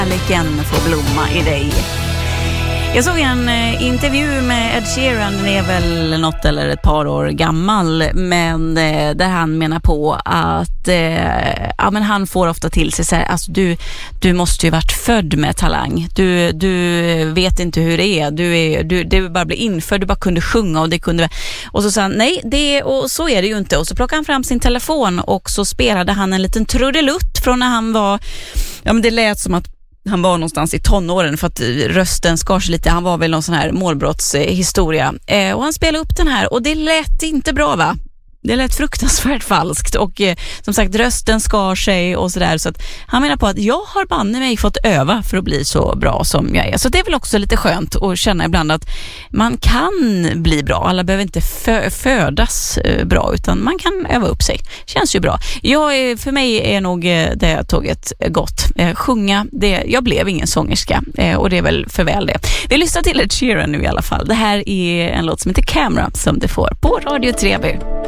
Kärleken får blomma i dig. Jag såg en intervju med Ed Sheeran, den är väl något eller ett par år gammal, men där han menar på att men han får ofta till sig så här, alltså du måste ju varit född med talang. Du vet inte hur det är. Du bara blir införd, du bara kunde sjunga och det kunde. Och så sa han, nej, och så är det ju inte. Och så plockade han fram sin telefon och så spelade han en liten trudelutt från när han var, men det lät som att han var någonstans i tonåren för att rösten skar sig lite. Han var väl någon sån här målbrottshistoria. Och han spelade upp den här och det lät inte bra, va? Det lät fruktansvärt falskt och som sagt rösten skar sig och sådär, så att han menar på att jag har banne mig fått öva för att bli så bra som jag är. Så det är väl också lite skönt att känna ibland att man kan bli bra. Alla behöver inte födas bra, utan man kan öva upp sig. Känns ju bra. För mig är nog det tåget gott. Sjunga, jag blev ingen sångerska och det är väl för väl det. Vi lyssnar till Ed Sheeran nu i alla fall. Det här är en låt som heter Camera som det får på Radio 3B.